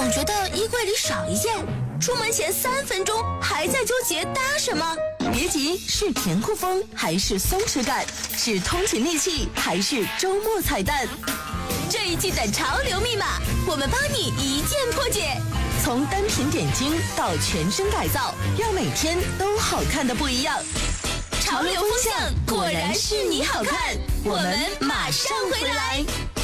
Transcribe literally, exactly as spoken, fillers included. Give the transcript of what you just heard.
总觉得衣柜里少一件，出门前三分钟还在纠结搭什么。别急，是甜酷风还是松弛感？是通勤利器还是周末彩蛋？这一季的潮流密码，我们帮你一键破解。从单品点睛到全身改造，让每天都好看的不一样。潮流风向果然是你好看，我们马上回来。